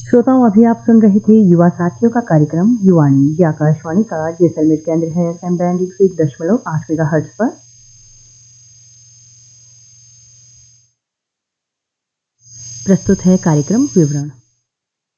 श्रोताओं, अभी आप सुन रहे थे युवा साथियों का कार्यक्रम युवाणी। ये आकाशवाणी का जैसलमेर केंद्र है। एफएम बैंड 101.8 मेगाहर्ट्ज पर। प्रस्तुत है कार्यक्रम विवरण।